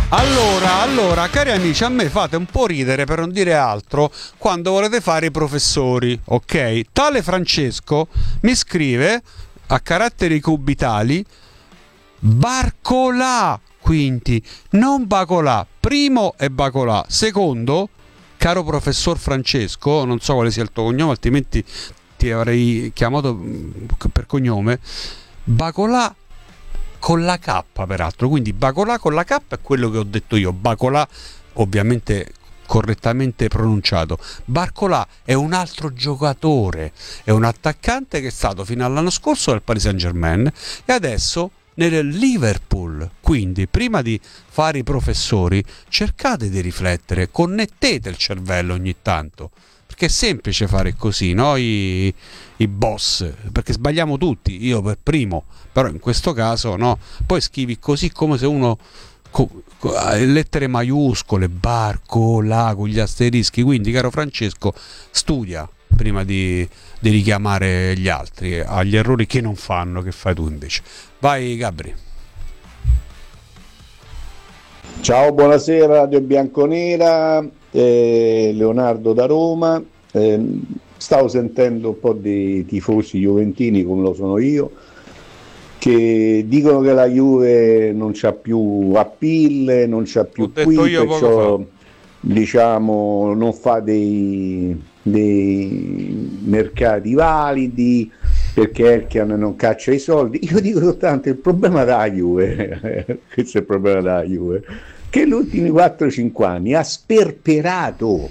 Allora, cari amici, a me fate un po' ridere, per non dire altro, quando volete fare i professori, ok? Tale Francesco mi scrive a caratteri cubitali Barcolà, quindi non Bacolà. Primo è Bacolà. Secondo, caro professor Francesco, non so quale sia il tuo cognome, altrimenti ti avrei chiamato per cognome, Bacolà con la K, peraltro, quindi Bacolà con la K è quello che ho detto io. Bacolà ovviamente correttamente pronunciato. Barcolà è un altro giocatore, è un attaccante che è stato fino all'anno scorso nel Paris Saint-Germain e adesso nel Liverpool. Quindi prima di fare i professori cercate di riflettere, connettete il cervello ogni tanto, perché è semplice fare così, no? I boss, perché sbagliamo tutti, io per primo, però in questo caso no, poi scrivi così come se uno lettere maiuscole, Barcolà con gli asterischi. Quindi caro Francesco, studia prima di richiamare gli altri agli errori che non fanno, che fai tu invece. Vai Gabri. Ciao, buonasera Radio Bianconera, Leonardo da Roma. Stavo sentendo un po' di tifosi juventini, come lo sono io, che dicono che la Juve non c'ha più appeal, non c'ha più qui, perciò diciamo non fa dei mercati validi perché Elkian non caccia i soldi. Io dico soltanto il problema della Juve questo è il problema della Juve, che negli ultimi 4-5 anni ha sperperato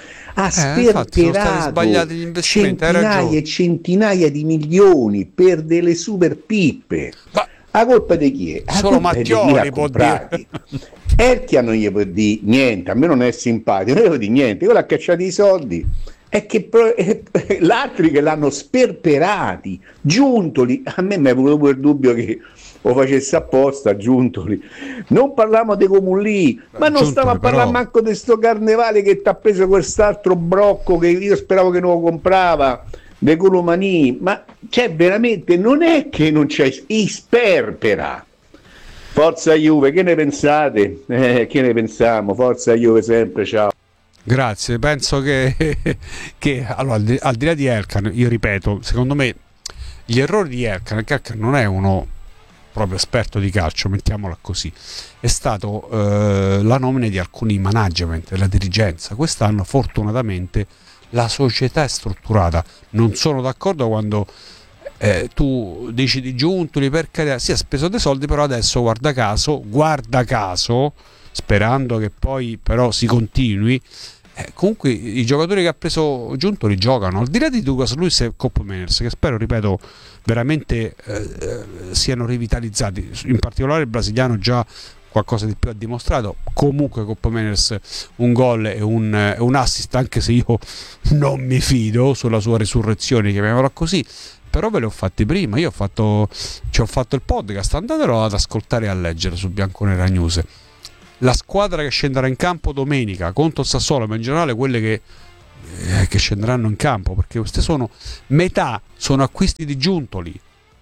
centinaia e centinaia di milioni per delle super pippe. Ma la colpa di chi è? Solo Mattioli può dire. Elkian non gli può dire niente, a me non è simpatico, non gli può dire niente, quello ha cacciato i soldi. È che l'altri che l'hanno sperperati, Giuntoli, a me mi è venuto pure il dubbio che lo facesse apposta, Giuntoli. Non parliamo di Comunlì, ma non stiamo a parlare manco di sto Carnevale che ti ha preso quest'altro brocco che io speravo che non lo comprava, De Colomani, ma cioè veramente non è che non c'è, sperpera. Forza Juve, che ne pensate? Che ne pensiamo? Forza Juve sempre, ciao. Grazie, penso che allora, al di là di Elkan, io ripeto, secondo me gli errori di Elkan non è uno proprio esperto di calcio, mettiamola così, è stato la nomina di alcuni management della dirigenza. Quest'anno fortunatamente la società è strutturata. Non sono d'accordo quando tu dici di Giuntoli, per carità, si è speso dei soldi, però adesso guarda caso, sperando che poi però si continui, comunque i giocatori che ha preso Giuntoli giocano, al di là di Douglas Luiz e Cop Manners, che spero, ripeto, veramente siano rivitalizzati, in particolare il brasiliano già qualcosa di più ha dimostrato. Comunque Cop Manners un gol e un assist, anche se io non mi fido sulla sua risurrezione, chiamiamola così, però ve li ho fatti prima. Io ci ho fatto il podcast, andatelo ad ascoltare e a leggere su Bianconera News. La squadra che scenderà in campo domenica contro il Sassuolo, ma in generale quelle che scenderanno in campo, perché queste sono metà sono acquisti di Giuntoli,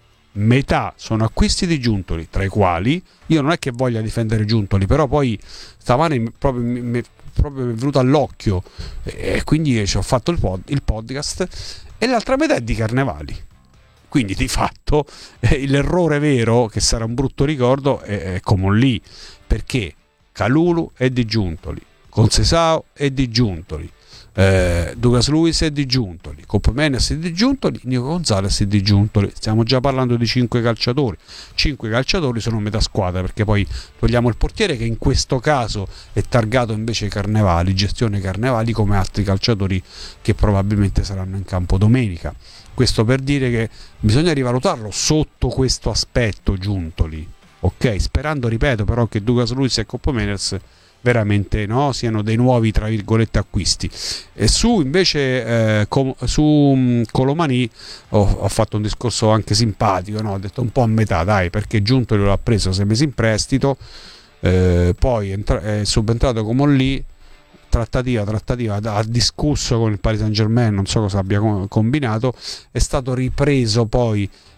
tra i quali io non è che voglia difendere Giuntoli, però poi stamane proprio mi è venuto all'occhio, e quindi ci ho fatto il podcast, e l'altra metà è di Carnevali. Quindi di fatto l'errore vero, che sarà un brutto ricordo, è come lì, perché Calulu è di Giuntoli, Concesao è di Giuntoli, Douglas Luiz è di Giuntoli, Cop Manners è di Giuntoli, Nico Gonzalez è di Giuntoli. Stiamo già parlando di 5 calciatori. 5 calciatori sono metà squadra, perché poi togliamo il portiere, che in questo caso è targato invece Carnevali, gestione Carnevali, come altri calciatori che probabilmente saranno in campo domenica. Questo per dire che bisogna rivalutarlo sotto questo aspetto Giuntoli, ok? Sperando, ripeto, però, che Douglas Luiz e Cop Manners veramente siano dei nuovi, tra virgolette, acquisti. E su invece su Colomani ho fatto un discorso anche simpatico, ho detto un po' a metà, dai, perché Giuntoli l'ha preso 6 mesi in prestito, poi è subentrato come lì, trattativa, ha discusso con il Paris Saint-Germain, non so cosa abbia combinato, è stato ripreso poi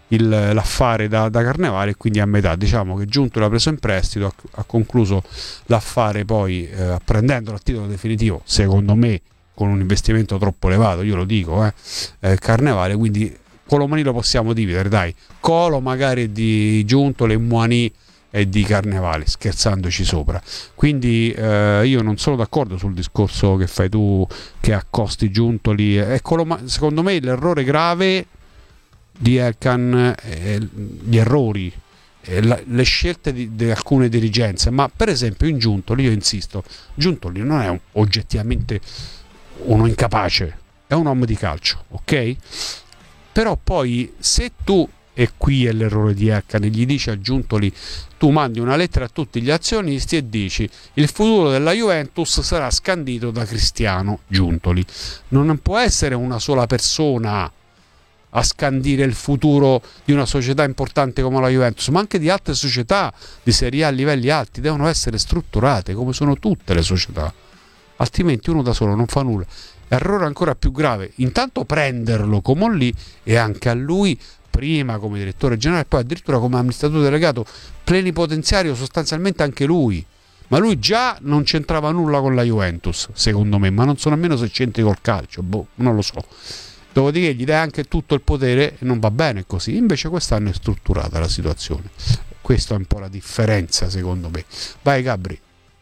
l'affare da Carnevale, e quindi a metà. Diciamo che Giuntoli l'ha preso in prestito, ha concluso l'affare poi prendendolo a titolo definitivo, secondo me con un investimento troppo elevato, io lo dico, Carnevale, quindi Colomani lo possiamo dividere, dai, Colo magari di Giuntoli e Muani e di Carnevale, scherzandoci sopra. Quindi io non sono d'accordo sul discorso che fai tu, che accosti Giuntoli secondo me l'errore grave di Elkann, gli errori, le scelte di alcune dirigenze. Ma per esempio in Giuntoli, io insisto, Giuntoli non è oggettivamente uno incapace, è un uomo di calcio, ok? Però poi se tu, e qui è l'errore di Elkann, gli dici a Giuntoli, tu mandi una lettera a tutti gli azionisti e dici il futuro della Juventus sarà scandito da Cristiano Giuntoli. Non può essere una sola persona a scandire il futuro di una società importante come la Juventus, ma anche di altre società di Serie A livelli alti devono essere strutturate come sono tutte le società, altrimenti uno da solo non fa nulla. Errore ancora più grave, intanto prenderlo come lì, e anche a lui prima come direttore generale, poi addirittura come amministratore delegato plenipotenziario sostanzialmente anche lui, ma lui già non c'entrava nulla con la Juventus secondo me, ma non so nemmeno se c'entri col calcio, non lo so. Dopodiché gli dai anche tutto il potere e non va bene così. Invece quest'anno è strutturata la situazione, questa è un po' la differenza secondo me. Vai Gabri.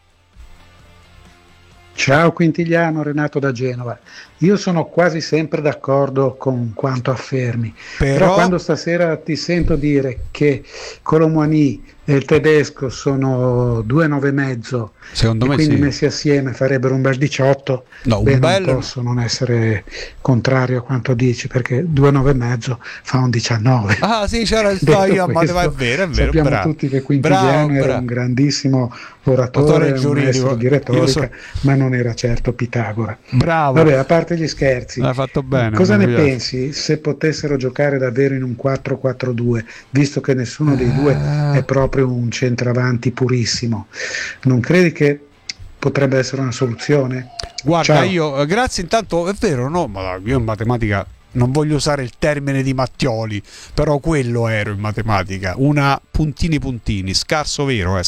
Ciao Quintigliano, Renato da Genova. Io sono quasi sempre d'accordo con quanto affermi, però quando stasera ti sento dire che Colomani e il tedesco sono 2,9,5, secondo me quindi sì, messi assieme farebbero un bel 18, no, non posso non essere contrario a quanto dici, perché 2,9,5 fa un 19. Ah sì, c'era il io a matematica, è vero, sappiamo bravo. tutti che Quintigliano era un grandissimo oratore, un maestro di retorica, ma non era certo Pitagora. Bravo. Vabbè, a parte gli scherzi, l'ha fatto bene, cosa ne pensi se potessero giocare davvero in un 4-4-2, visto che nessuno dei due è proprio un centravanti purissimo? Non credi che potrebbe essere una soluzione? Guarda, Ciao. io grazie intanto, è vero, no, ma io in matematica non voglio usare il termine di Mattioli, però quello ero in matematica, una puntini, scarso vero.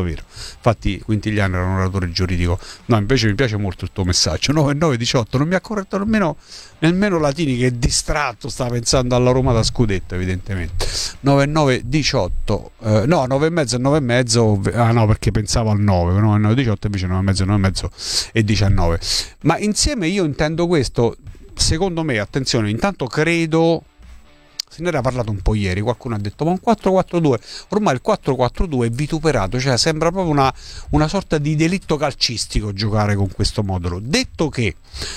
Infatti Quintigliano era un oratore giuridico. No, invece mi piace molto il tuo messaggio. 9-9-18, non mi ha corretto nemmeno Latini, che è distratto, sta pensando alla Roma da scudetto evidentemente. 9-9-18, no, 9,5 e 9,5, ah no, perché pensavo al 9, 9-9-18 invece 9,5 e 19. Ma insieme io intendo questo. Secondo me, attenzione, intanto credo, se ne era parlato un po' ieri, qualcuno ha detto ma un 4-4-2, ormai il 4-4-2 è vituperato, cioè sembra proprio una sorta di delitto calcistico giocare con questo modulo. Detto che,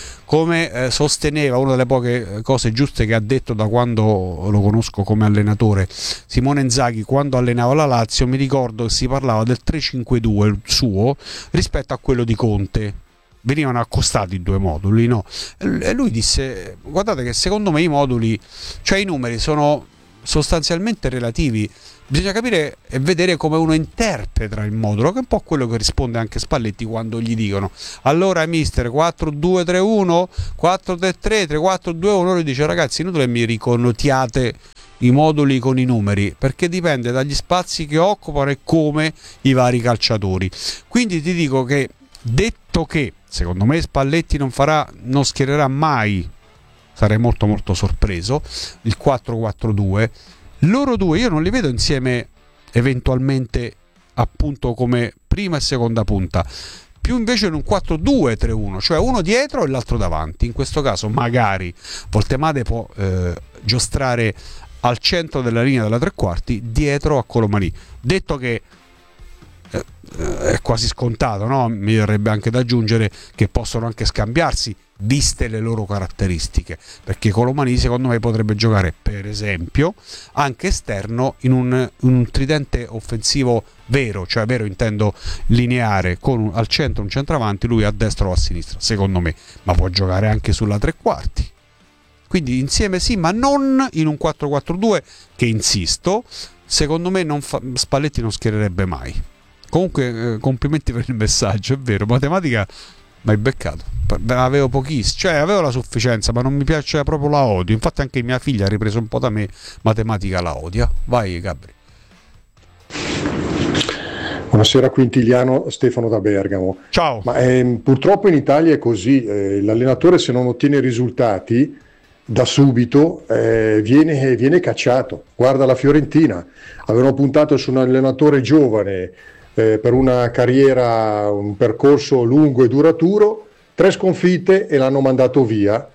come sosteneva, una delle poche cose giuste che ha detto da quando lo conosco come allenatore, Simone Inzaghi, quando allenava la Lazio, mi ricordo che si parlava del 3-5-2 il suo rispetto a quello di Conte. Venivano accostati i due moduli, no? E lui disse, guardate che secondo me i moduli, cioè i numeri, sono sostanzialmente relativi, bisogna capire e vedere come uno interpreta il modulo, che è un po' quello che risponde anche Spalletti quando gli dicono allora mister 4-2-3-1, 4-3-3, 3-4-2-1, lui dice ragazzi inutile mi riconnotiate i moduli con i numeri, perché dipende dagli spazi che occupano e come i vari calciatori. Quindi ti dico che, detto che secondo me Spalletti non schiererà mai, sarei molto molto sorpreso, il 4-4-2, loro due io non li vedo insieme eventualmente appunto come prima e seconda punta, più invece in un 4-2-3-1, cioè uno dietro e l'altro davanti. In questo caso magari Voltemade può giostrare al centro della linea della tre quarti dietro a Colomani. Detto che è quasi scontato, no? Mi verrebbe anche da aggiungere che possono anche scambiarsi viste le loro caratteristiche, perché Colomani secondo me potrebbe giocare per esempio anche esterno in un tridente offensivo vero, cioè vero intendo lineare, con al centro un centravanti, lui a destra o a sinistra secondo me, ma può giocare anche sulla tre quarti, quindi insieme sì, ma non in un 4-4-2 che, insisto, secondo me Spalletti non schiererebbe mai. Comunque complimenti per il messaggio, è vero, matematica mai beccato. Avevo pochissimo, cioè avevo la sufficienza, ma non mi piace, proprio la odio. Infatti anche mia figlia ha ripreso un po' da me, matematica la odia. Vai Gabri. Buonasera Quintiliano, Stefano da Bergamo. Ciao. Ma purtroppo in Italia è così, l'allenatore se non ottiene risultati da subito viene cacciato. Guarda la Fiorentina, avevano puntato su un allenatore giovane per una carriera, un percorso lungo e duraturo, 3 sconfitte e l'hanno mandato via.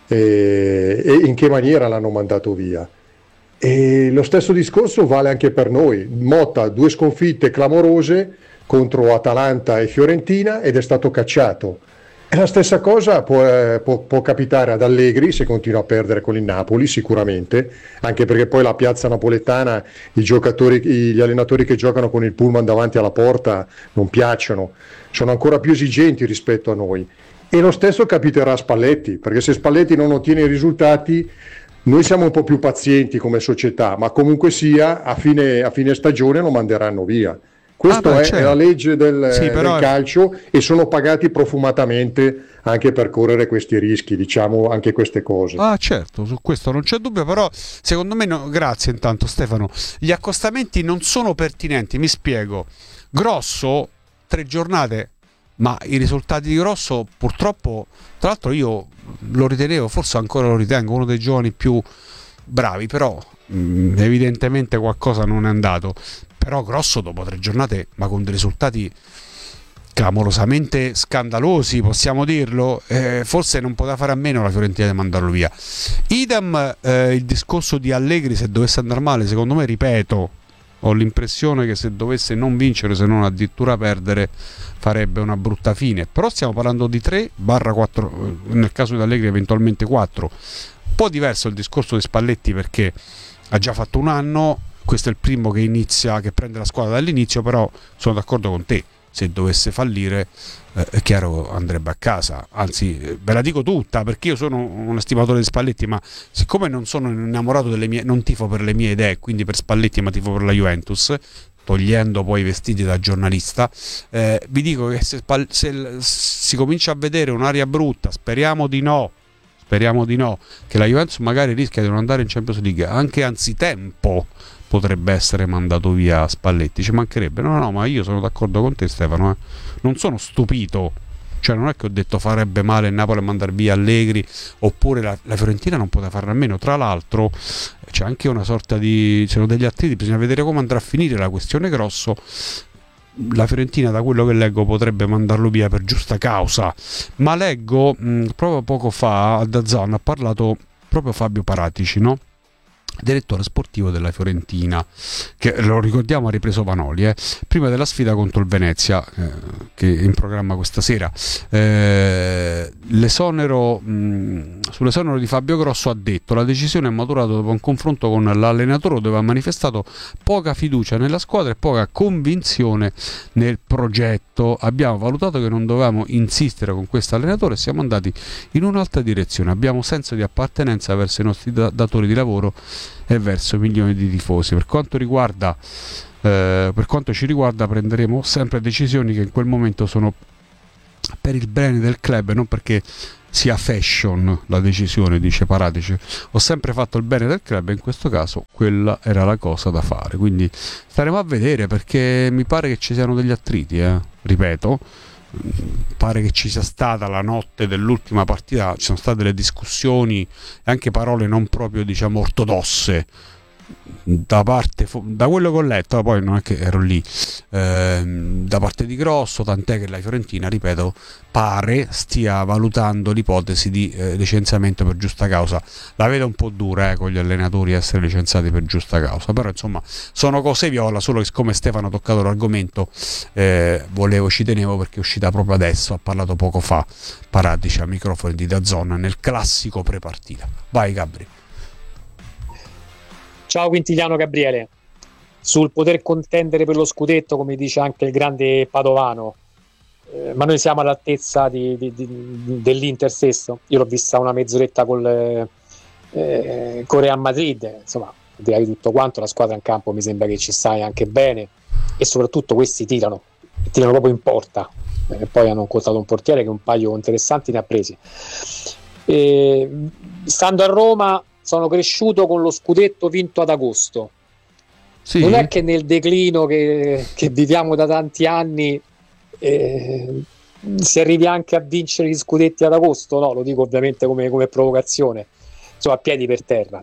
E in che maniera l'hanno mandato via? E lo stesso discorso vale anche per noi. Motta 2 sconfitte clamorose contro Atalanta e Fiorentina ed è stato cacciato. E la stessa cosa può capitare ad Allegri se continua a perdere con il Napoli, sicuramente, anche perché poi la piazza napoletana, gli allenatori che giocano con il pullman davanti alla porta non piacciono, sono ancora più esigenti rispetto a noi. E lo stesso capiterà a Spalletti, perché se Spalletti non ottiene i risultati, noi siamo un po' più pazienti come società, ma comunque sia a fine stagione lo manderanno via. Questa è la legge del calcio e sono pagati profumatamente anche per correre questi rischi, diciamo anche queste cose. Ah certo, su questo non c'è dubbio, però secondo me, grazie intanto Stefano, gli accostamenti non sono pertinenti, mi spiego. Grosso, 3 giornate, ma i risultati di Grosso purtroppo, tra l'altro io lo ritenevo, forse ancora lo ritengo, uno dei giovani più bravi, però evidentemente qualcosa non è andato. Però Grosso dopo 3 giornate, ma con dei risultati clamorosamente scandalosi, possiamo dirlo, forse non poteva fare a meno la Fiorentina di mandarlo via. Idem il discorso di Allegri, se dovesse andare male, secondo me, ripeto, ho l'impressione che se dovesse non vincere, se non addirittura perdere, farebbe una brutta fine. Però stiamo parlando di 3/4, nel caso di Allegri eventualmente 4. Un po' diverso il discorso di Spalletti, perché ha già fatto un anno, questo è il primo che prende la squadra dall'inizio, però sono d'accordo con te, se dovesse fallire è chiaro andrebbe a casa. Anzi, ve la dico tutta, perché io sono un estimatore di Spalletti, ma siccome non sono innamorato non tifo per le mie idee, quindi per Spalletti, ma tifo per la Juventus, togliendo poi i vestiti da giornalista, vi dico che se si comincia a vedere un'aria brutta, speriamo di no, che la Juventus magari rischia di non andare in Champions League anche anzitempo, potrebbe essere mandato via Spalletti, ci mancherebbe. No, ma io sono d'accordo con te Stefano, non sono stupito, cioè non è che ho detto farebbe male il Napoli a mandare via Allegri, oppure la Fiorentina non poteva farne a meno. Tra l'altro c'è anche una sorta di, c'erano degli attriti, bisogna vedere come andrà a finire la questione Grosso. La Fiorentina, da quello che leggo, potrebbe mandarlo via per giusta causa, ma leggo proprio poco fa a DAZN ha parlato proprio Fabio Paratici, no? Direttore sportivo della Fiorentina, che lo ricordiamo ha ripreso Vanoli prima della sfida contro il Venezia, che è in programma questa sera. Sull'esonero di Fabio Grosso ha detto: la decisione è maturata dopo un confronto con l'allenatore dove aveva manifestato poca fiducia nella squadra e poca convinzione nel progetto. Abbiamo valutato che non dovevamo insistere con questo allenatore e siamo andati in un'altra direzione. Abbiamo senso di appartenenza verso i nostri datori di lavoro e verso milioni di tifosi. Per quanto ci riguarda, prenderemo sempre decisioni che in quel momento sono per il bene del club e non perché sia fashion la decisione, dice Paratici. Ho sempre fatto il bene del club e in questo caso quella era la cosa da fare, quindi staremo a vedere, perché mi pare che ci siano degli attriti, ripeto, pare che ci sia stata la notte dell'ultima partita, ci sono state delle discussioni e anche parole non proprio, diciamo, ortodosse da quello che ho letto, poi non è che ero lì, da parte di Grosso, tant'è che la Fiorentina, ripeto, pare stia valutando l'ipotesi di licenziamento per giusta causa. La vedo un po' dura con gli allenatori essere licenziati per giusta causa, però insomma sono cose viola, solo che siccome Stefano ha toccato l'argomento ci tenevo, perché è uscita proprio adesso, ha parlato poco fa Paratici a microfoni di DAZN nel classico prepartita. Vai Gabri. Ciao Quintiliano Gabriele. Sul poter contendere per lo scudetto, come dice anche il grande Padovano, ma noi siamo all'altezza dell'Inter stesso. Io l'ho vista una mezz'oretta con Real Madrid, insomma, direi tutto quanto, la squadra in campo mi sembra che ci stai anche bene, e soprattutto questi tirano proprio in porta, poi hanno incontrato un portiere che un paio interessanti ne ha presi. Stando a Roma sono cresciuto con lo scudetto vinto ad agosto. Sì. Non è che nel declino che viviamo da tanti anni si arrivi anche a vincere gli scudetti ad agosto, no, lo dico ovviamente come provocazione, insomma, piedi per terra.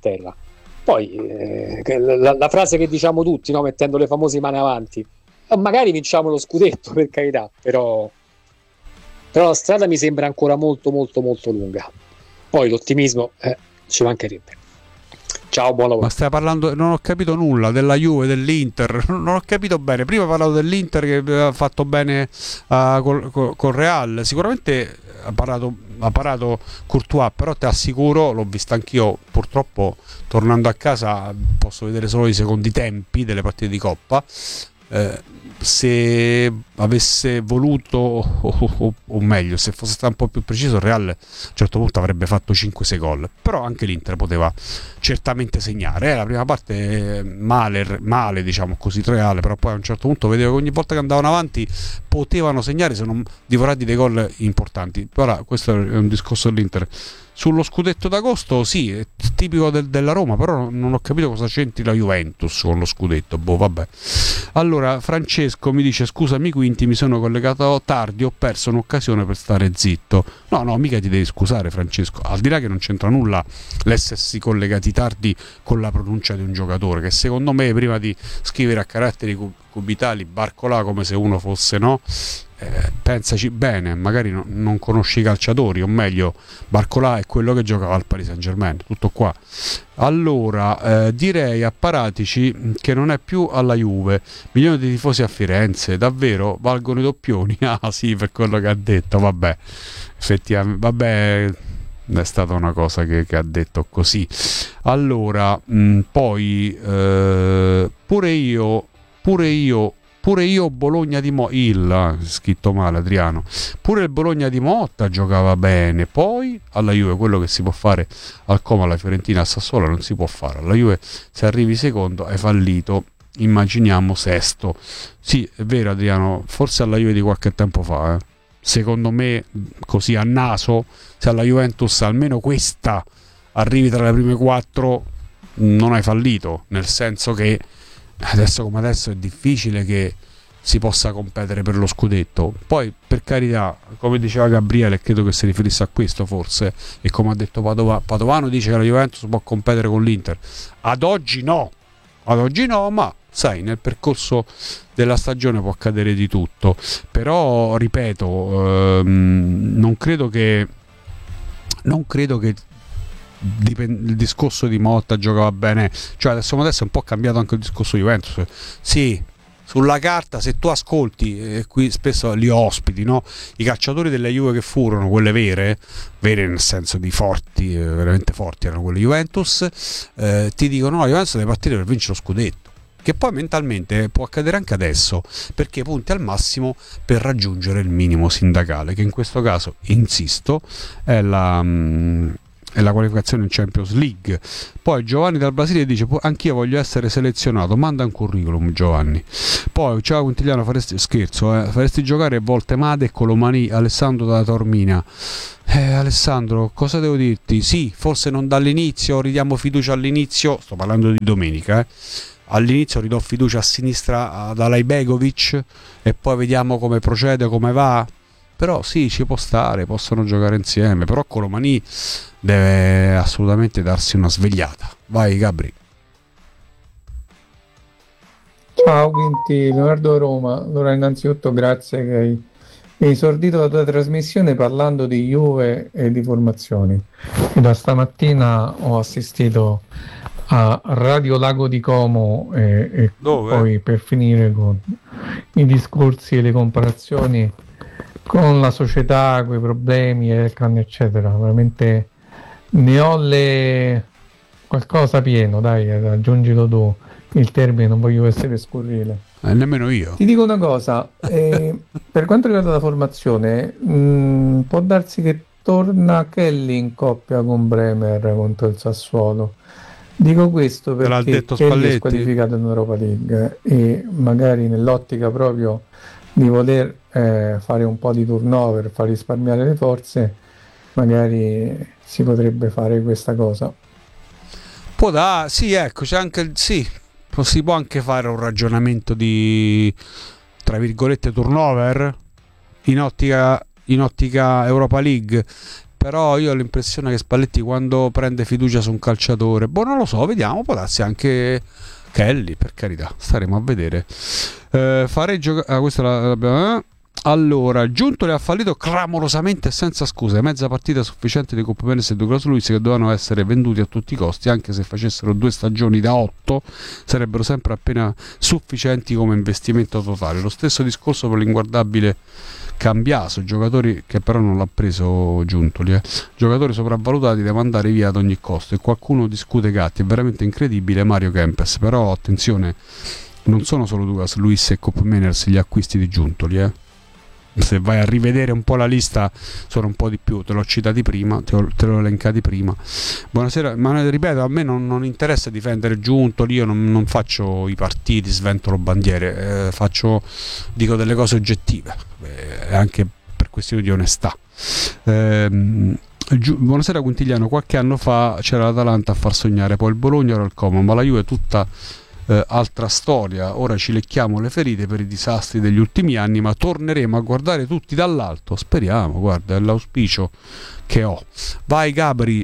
Poi la frase che diciamo tutti, no, mettendo le famose mani avanti, magari vinciamo lo scudetto, per carità, però la strada mi sembra ancora molto molto molto lunga. Poi l'ottimismo ci mancherebbe. Ciao, buon lavoro. Ma stai parlando, non ho capito nulla della Juve, dell'Inter, non ho capito bene. Prima hai parlato dell'Inter che aveva fatto bene col Real, sicuramente ha parlato Courtois, però ti assicuro, l'ho vista anch'io, purtroppo tornando a casa posso vedere solo i secondi tempi delle partite di Coppa. Se avesse voluto o meglio, se fosse stato un po' più preciso, il Real a un certo punto avrebbe fatto 5-6 gol, però anche l'Inter poteva certamente segnare. La prima parte male diciamo così Real, però poi a un certo punto vedevo che ogni volta che andavano avanti potevano segnare, se non divorati dei gol importanti. Ora questo è un discorso dell'Inter. Sullo scudetto d'agosto, sì, è tipico della Roma, però non ho capito cosa c'entri la Juventus con lo scudetto. Vabbè. Allora, Francesco mi dice: scusami Quinti, mi sono collegato tardi, ho perso un'occasione per stare zitto. No, mica ti devi scusare, Francesco. Al di là che non c'entra nulla l'essersi collegati tardi con la pronuncia di un giocatore, che secondo me prima di scrivere a caratteri cubitali Barcolà come se uno fosse, no? Pensaci bene, magari non conosci i calciatori, o meglio Barcolà è quello che giocava al Paris Saint-Germain, tutto qua. Allora direi a Paratici che non è più alla Juve, milioni di tifosi a Firenze, davvero valgono i doppioni? Ah sì, per quello che ha detto, vabbè, effettivamente, vabbè, è stata una cosa che ha detto così. Allora poi pure io Bologna di Motta, scritto male Adriano, pure il Bologna di Motta giocava bene. Poi alla Juve quello che si può fare al Como, alla Fiorentina, al Sassuolo non si può fare. Alla Juve se arrivi secondo hai fallito, immaginiamo sesto. Sì, è vero Adriano, forse alla Juve di qualche tempo fa, secondo me così a naso, se alla Juventus almeno questa arrivi tra le prime 4 non hai fallito, nel senso che adesso come adesso è difficile che si possa competere per lo scudetto. Poi per carità, come diceva Gabriele, credo che si riferisse a questo forse, e come ha detto Padovano dice che la Juventus può competere con l'Inter. Ad oggi no, ma sai, nel percorso della stagione può accadere di tutto. Però ripeto, non credo che il discorso di Motta giocava bene, cioè adesso è un po' cambiato anche il discorso di Juventus. Sì, sulla carta, se tu ascolti, qui spesso li ospiti, no? I calciatori della Juve che furono quelle vere nel senso di forti, veramente forti erano quelle Juventus, ti dicono no, la Juventus deve partire per vincere lo scudetto, che poi mentalmente può accadere anche adesso, perché punti al massimo per raggiungere il minimo sindacale, che in questo caso, insisto, è la qualificazione in Champions League. Poi Giovanni dal Brasile dice: anch'io voglio essere selezionato, manda un curriculum Giovanni. Poi ciao Quintiliano, faresti giocare Voltemade e Colomani, Alessandro dalla Taormina. Alessandro, cosa devo dirti? Sì, forse non dall'inizio, ridiamo fiducia all'inizio, sto parlando di domenica, all'inizio ridò fiducia a sinistra ad Alajbegovic e poi vediamo come procede, come va. Però sì, ci può stare, possono giocare insieme, però Colomani deve assolutamente darsi una svegliata. Vai Gabri. Ciao Quinti, Leonardo Roma. Allora innanzitutto grazie che hai esordito la tua trasmissione parlando di Juve e di formazioni. E da stamattina ho assistito a Radio Lago di Como e poi per finire con i discorsi e le comparazioni con la società, quei problemi eccetera. Veramente ne ho qualcosa pieno, dai, aggiungilo tu il termine, non voglio essere scurrile. Nemmeno io. Ti dico una cosa, per quanto riguarda la formazione, può darsi che torna Kelly in coppia con Bremer contro il Sassuolo. Dico questo perché Kelly è squalificato in Europa League e magari nell'ottica proprio di voler fare un po' di turnover, far risparmiare le forze, magari si potrebbe fare questa cosa. Sì, ecco, c'è anche si può anche fare un ragionamento di, tra virgolette, turnover in ottica Europa League. Però io ho l'impressione che Spalletti, quando prende fiducia su un calciatore, non lo so, vediamo, può darsi anche Kelly, per carità, staremo a vedere. Fare giocare questa allora, Giuntoli ha fallito clamorosamente e senza scuse, mezza partita sufficiente di Coppa Mendes e Douglas Luiz, che dovevano essere venduti a tutti i costi, anche se facessero 2 stagioni da 8 sarebbero sempre appena sufficienti come investimento totale. Lo stesso discorso per l'inguardabile Cambiaso, giocatori che però non l'ha preso Giuntoli, giocatori sopravvalutati da mandare via ad ogni costo, e qualcuno discute Gatti, è veramente incredibile. Mario Kempes, però attenzione, non sono solo Douglas Luiz e Cop Manners gli acquisti di Giuntoli, se vai a rivedere un po' la lista sono un po' di più, te l'ho citati prima, te l'ho elencati prima. Buonasera, ma ripeto, a me non interessa difendere Giuntoli, io non faccio i partiti, sventolo bandiere, dico delle cose oggettive, anche per questioni di onestà. Buonasera Quintigliano, qualche anno fa c'era l'Atalanta a far sognare, poi il Bologna, ora il Como, ma la Juve è tutta altra storia. Ora ci lecchiamo le ferite per i disastri degli ultimi anni, ma torneremo a guardare tutti dall'alto, speriamo, guarda, è l'auspicio che ho. Vai Gabri.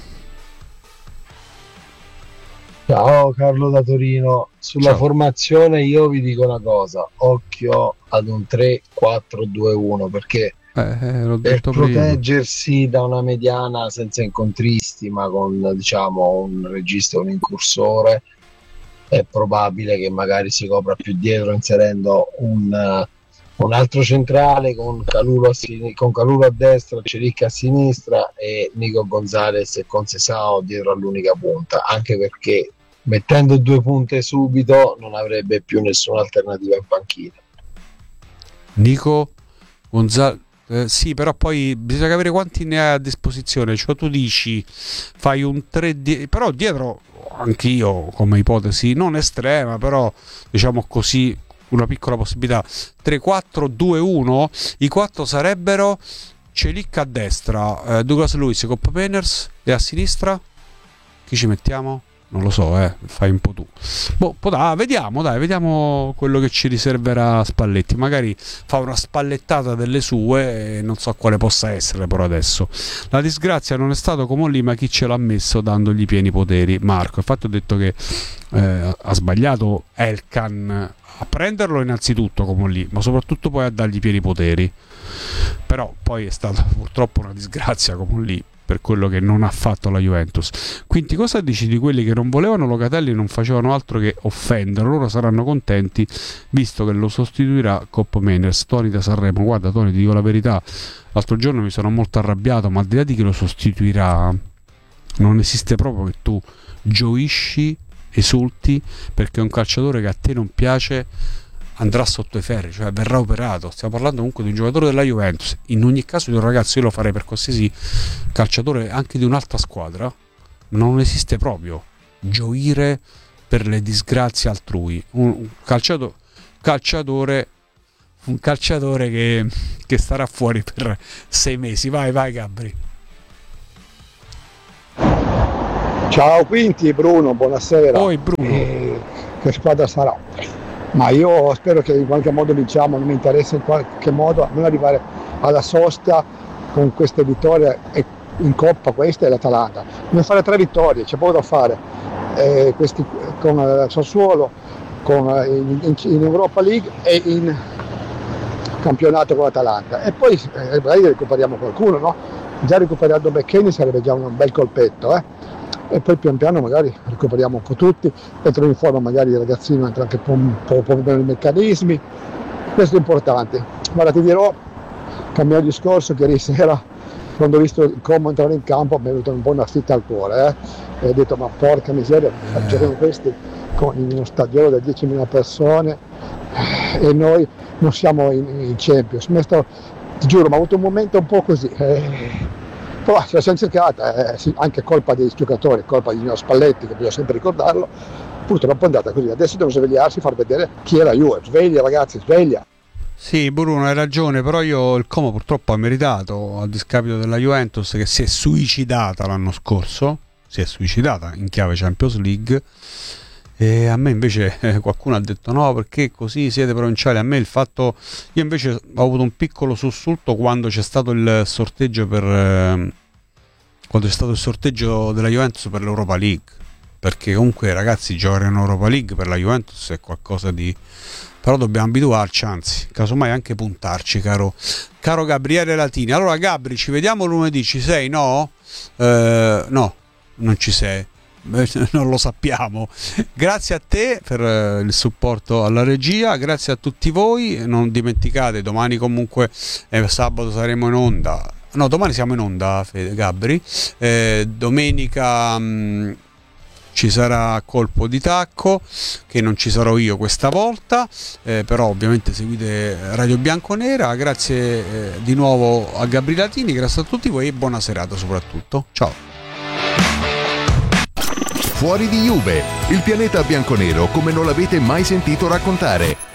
Ciao Carlo da Torino. Sulla Ciao. Formazione io vi dico una cosa, occhio ad un 3-4-2-1, perché L'ho per detto prima. proteggersi da una mediana senza incontristi, ma con diciamo un regista, un incursore, è probabile che magari si copra più dietro inserendo un altro centrale con Calulo a destra, Celicca a sinistra e Nico Gonzalez e Concesao dietro all'unica punta, anche perché mettendo 2 punte subito non avrebbe più nessuna alternativa in panchina. Nico Gonzalez, sì, però poi bisogna capire quanti ne hai a disposizione, cioè tu dici fai un 3 però dietro, anch'io come ipotesi non estrema, però diciamo così, una piccola possibilità, 3-4-2-1, i 4 sarebbero Celicca a destra, Douglas Luiz, Cop Manners, e a sinistra chi ci mettiamo? Non lo so, fai un po' tu. Vediamo quello che ci riserverà Spalletti. Magari fa una spallettata delle sue, non so quale possa essere però adesso. La disgrazia non è stato Comolli, ma chi ce l'ha messo dandogli pieni poteri. Marco, infatti ho detto che ha sbagliato Elkan a prenderlo innanzitutto Comolli, ma soprattutto poi a dargli pieni poteri. Però poi è stata purtroppo una disgrazia Comolli per quello che non ha fatto la Juventus. Quindi cosa dici di quelli che non volevano Locatelli e non facevano altro che offendere? Loro saranno contenti visto che lo sostituirà Cop Manners. Tony da Sanremo, guarda Tony, ti dico la verità, l'altro giorno mi sono molto arrabbiato, ma al di là di chi lo sostituirà, non esiste proprio che tu gioisci, esulti perché un calciatore che a te non piace andrà sotto i ferri, cioè verrà operato. Stiamo parlando comunque di un giocatore della Juventus, in ogni caso di un ragazzo, io lo farei per qualsiasi calciatore anche di un'altra squadra. Non esiste proprio gioire per le disgrazie altrui. Un calciatore che starà fuori per 6 mesi. Vai Gabri. Ciao Quinti, Bruno, buonasera. Poi Bruno, che squadra sarà? Ma io spero che in qualche modo vinciamo, non mi interessa in qualche modo non arrivare alla sosta con queste vittorie, e in Coppa questa è l'Atalanta. Dobbiamo fare 3 vittorie, c'è poco da fare, questi con Sassuolo, in Europa League e in campionato con l'Atalanta. E poi magari recuperiamo qualcuno, no? Già recuperando Becchini sarebbe già un bel colpetto, e poi pian piano magari recuperiamo un po' tutti, entrano in forma magari i ragazzini, entrano anche un po' bene i meccanismi, questo è importante. Guarda, ti dirò, cambiamo il discorso, che ieri sera quando ho visto come entrare in campo mi è venuta un po' una fitta al cuore, e ho detto ma porca miseria, giochiamo questi in uno stadio da 10.000 persone e noi non siamo in Champions. Ti giuro, ma ho avuto un momento un po' così. Però ce la siamo cercata, anche colpa dei giocatori, colpa di Nino Spalletti, che bisogna sempre ricordarlo. Purtroppo è andata così. Adesso devono svegliarsi, far vedere chi è la Juve. Sveglia ragazzi, sveglia. Sì, Bruno, hai ragione, però il Como purtroppo ha meritato, a discapito della Juventus che si è suicidata l'anno scorso, si è suicidata in chiave Champions League, e a me invece qualcuno ha detto no, perché così siete provinciali. A me il fatto, io invece ho avuto un piccolo sussulto quando c'è stato il sorteggio quando c'è stato il sorteggio della Juventus per l'Europa League, perché comunque ragazzi, giocare in Europa League per la Juventus è qualcosa di... però dobbiamo abituarci, anzi casomai anche puntarci, caro Gabriele Latini. Allora Gabri, ci vediamo lunedì, ci sei? No? No, non ci sei, non lo sappiamo. Grazie a te per il supporto alla regia, grazie a tutti voi, non dimenticate, domani comunque sabato saremo in onda, no, domani siamo in onda, Gabri, domenica ci sarà Colpo di Tacco, che non ci sarò io questa volta, però ovviamente seguite Radio Bianconera. Grazie di nuovo a Gabri Latini, grazie a tutti voi e buona serata soprattutto. Ciao. Fuori di Juve, il pianeta bianconero come non l'avete mai sentito raccontare.